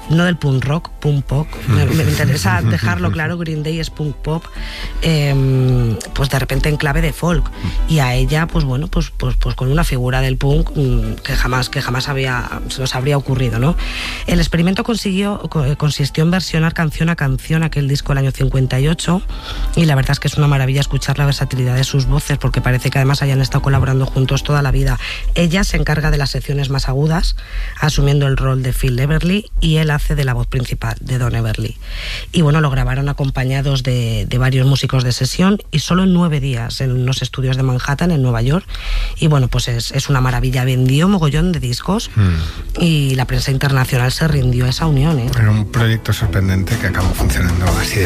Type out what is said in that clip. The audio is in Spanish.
no del punk rock, punk pop. Me interesa dejarlo claro, Green Day es punk pop, pues de repente en clave de folk. Y a ella, pues bueno, pues con una figura del punk que jamás se nos habría ocurrido, ¿no? El experimento consistió en versionar canción a canción aquel disco del año 58, y la verdad es que es una maravilla escuchar la versatilidad de sus voces, porque parece que además hayan estado colaborando juntos toda la vida. Ella se encarga de las secciones más agudas, asumiendo el rol de Phil Everly, y él hace de la voz principal, de Don Everly. Y bueno, lo grabaron acompañados de varios músicos de sesión, y solo en 9 días en unos estudios de Manhattan, en Nueva York. Y bueno, pues es una maravilla. Vendió mogollón de discos y la prensa internacional se rindió a esa unión, ¿eh? Era un proyecto sorprendente que acabó funcionando así de